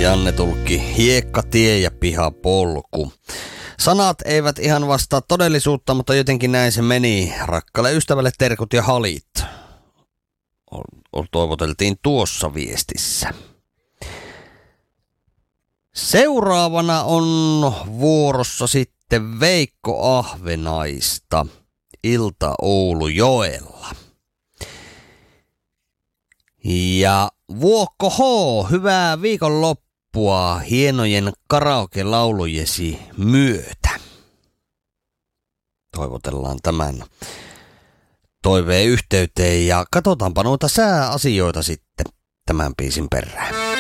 Janne Tulkki, hiekkatie ja pihapolku. Sanat eivät ihan vastaa todellisuutta, mutta jotenkin näin se meni. Rakkaalle ystävälle terkut ja halit. Toivoteltiin tuossa viestissä. Seuraavana on vuorossa sitten Veikko Ahvenaista. Ilta Oulujoella. Ja Vuokko H, hyvää viikonloppua hienojen karaoke-laulujesi myötä. Toivotellaan tämän toiveen yhteyteen ja katsotaanpa noita sääasioita sitten tämän biisin perään.